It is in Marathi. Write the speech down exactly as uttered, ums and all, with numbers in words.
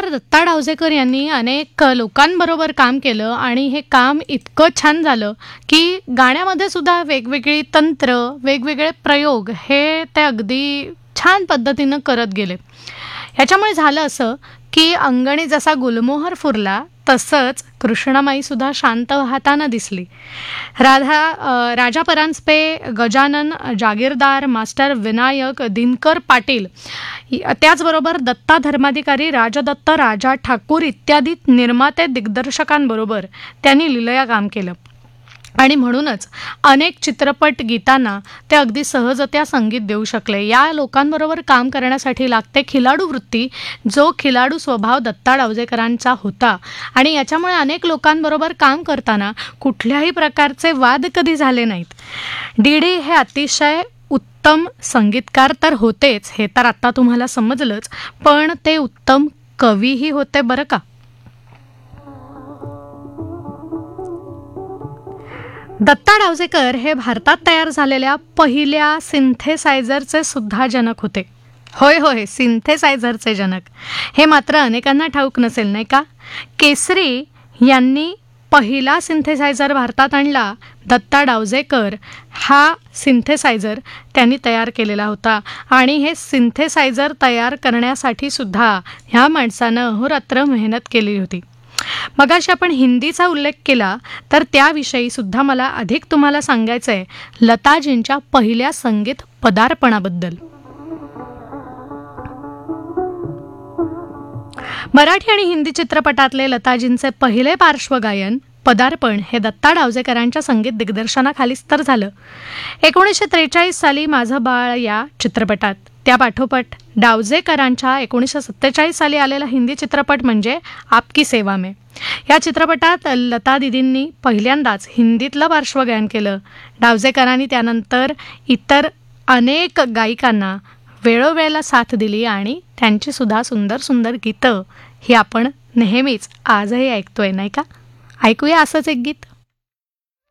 गायकवाड दत्ता डावजेकर यांनी अनेक लोकांबरोबर काम केलं आणि हे काम इतकं छान झालं की गाण्यामध्ये सुद्धा वेगवेगळी तंत्र, वेगवेगळे प्रयोग हे ते अगदी छान पद्धतीनं करत गेले. ह्याच्यामुळे झालं असं की अंगणी जसा गुलमोहर फुरला तसंच कृष्णामाई सुद्धा शांत वाहताना दिसली. राधा अ, राजा परांजपे, गजानन, जागीरदार, मास्टर विनायक, दिनकर पाटील, इ- त्याचबरोबर दत्ता धर्माधिकारी, राजदत्त, राजा ठाकूर इत्यादी निर्माते दिग्दर्शकांबरोबर त्यांनी लीलया काम केलं. आणि म्हणूनच अनेक चित्रपट गीतांना ते अगदी सहजत्या संगीत देऊ शकले. या लोकांबरोबर काम करण्यासाठी लागते खिलाडू वृत्ती, जो खिलाडू स्वभाव दत्ता डावजेकरांचा होता. आणि याच्यामुळे अनेक लोकांबरोबर काम करताना कुठल्याही प्रकारचे वाद कधी झाले नाहीत. डी डी हे अतिशय उत्तम संगीतकार तर होतेच, हे तर आत्ता तुम्हाला समजलंच, पण ते उत्तम कवीही होते बरं का. दत्ता डावजेकर हे भारतात तयार झालेल्या पहिल्या सिंथेसायझरचे सुद्धा जनक होते. होय होय, सिंथेसायझरचे जनक. हे मात्र अनेकांना ठाऊक नसेल नाही का. केसरी यांनी पहिला सिंथेसायझर भारतात आणला. दत्ता डावजेकर हा सिंथेसायझर त्यांनी तयार केलेला होता. आणि हे सिंथेसायझर तयार करण्यासाठी सुद्धा ह्या माणसानं अहोरात्र मेहनत केली होती. मगाशी आपण हिंदीचा उल्लेख केला तर त्याविषयी सुद्धा मला अधिक तुम्हाला सांगायचं आहे लताजींच्या पहिल्या संगीत पदार्पणाबद्दल. मराठी आणि हिंदी चित्रपटातले लताजींचे पहिले पार्श्वगायन पदार्पण हे दत्ता डावजेकरांच्या संगीत दिग्दर्शनाखालीच तर झालं. एकोणीसशे त्रेचाळीस साली माझं बाळ या चित्रपटात. त्या पाठोपाठ डावजेकरांच्या एकोणीसशे सत्तेचाळीस साली आलेला हिंदी चित्रपट म्हणजे आपकी सेवा में. या चित्रपटात लता दिदींनी पहिल्यांदाच हिंदीतलं पार्श्वगायन केलं. डावजेकरांनी त्यानंतर इतर अनेक गायिकांना वेळोवेळेला साथ दिली आणि त्यांची सुद्धा सुंदर सुंदर गीतं ही आपण नेहमीच आजही ऐकतोय नाही का. ऐकूया असंच एक गीत.